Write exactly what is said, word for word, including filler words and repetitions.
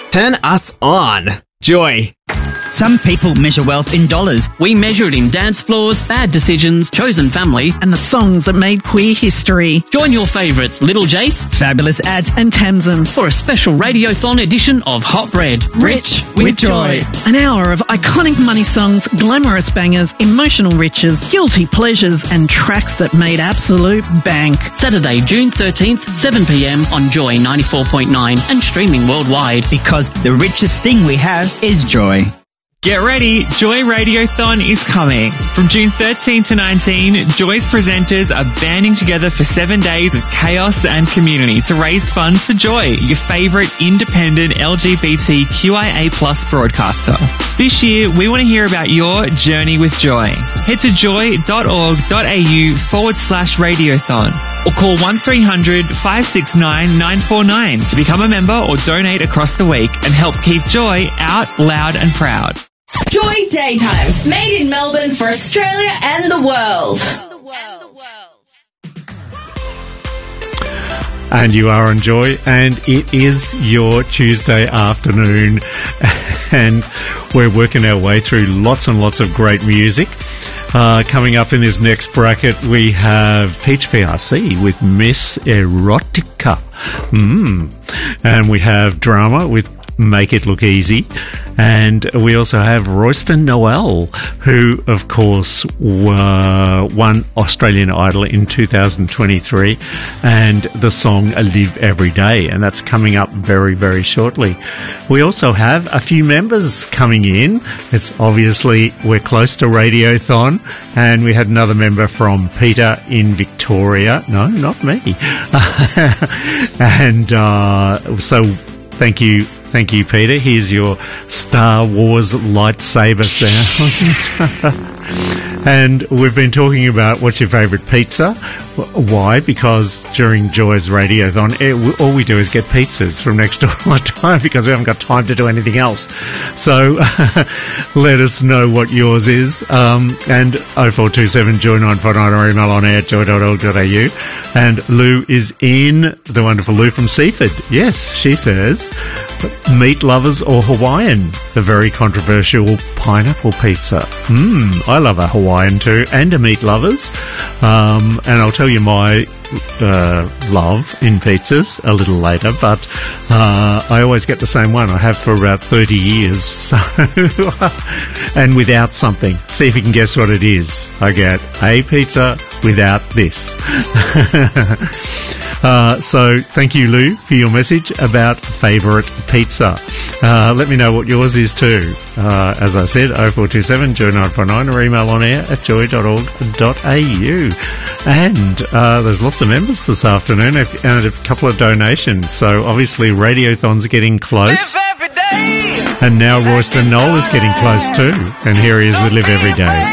Turn us on. Joy. Some people measure wealth in dollars. We measure it in dance floors, bad decisions, chosen family, and the songs that made queer history. Join your favourites, Little Jace, Fabulous Ads, and Tamsin for a special Radiothon edition of Hot Bread. Rich with, with joy. joy. An hour of iconic money songs, glamorous bangers, emotional riches, guilty pleasures, and tracks that made absolute bank. Saturday, June thirteenth, seven p m on Joy ninety-four point nine and streaming worldwide. Because the richest thing we have is joy. Get ready, Joy Radiothon is coming. From June thirteenth to nineteenth, Joy's presenters are banding together for seven days of chaos and community to raise funds for Joy, your favourite independent L G B T Q I A plus broadcaster. This year, we want to hear about your journey with Joy. Head to joy.org.au forward slash radiothon or call one three hundred, five six nine, nine four nine to become a member or donate across the week and help keep Joy out loud and proud. Joy Daytimes, made in Melbourne for Australia and the world. And you are on Joy, and it is your Tuesday afternoon, and we're working our way through lots and lots of great music. Uh, coming up in this next bracket, we have Peach P R C with Miss Erotica. Mm. And we have Drama with Make It Look Easy. And we also have Royston Noel, who, of course, uh, won Australian Idol in two thousand twenty-three, and the song Live Every Day, and that's coming up very, very shortly. We also have a few members coming in. It's obviously, we're close to Radiothon, and we had another member from Peter in Victoria. No, not me. and uh, so thank you. Thank you, Peter. Here's your Star Wars lightsaber sound. And we've been talking about what's your favourite pizza. Why? Because during Joy's Radiothon, it, all we do is get pizzas from next door all the time because we haven't got time to do anything else. So let us know what yours is. Um, and oh four two seven joy nine four nine or email on air at joy dot org dot a u. And Lou is in, the wonderful Lou from Seaford. Yes, she says, meat lovers or Hawaiian, the very controversial pineapple pizza. Mmm, I love a Hawaiian too, and a meat lovers. Um, and I'll tell you my uh, love in pizzas a little later, but uh, I always get the same one. I have for about thirty years. So and without something. See if you can guess what it is. I get a pizza without this. Uh, so thank you, Lou, for your message about favourite pizza. Uh, let me know what yours is too. Uh, as I said, oh four two seven joy nine four nine or email on air at joy dot org dot a u. And uh, there's lots of members this afternoon and a couple of donations. So obviously Radiothon's getting close. And now Royston Noel is getting close too. And here he is with Live Every Day.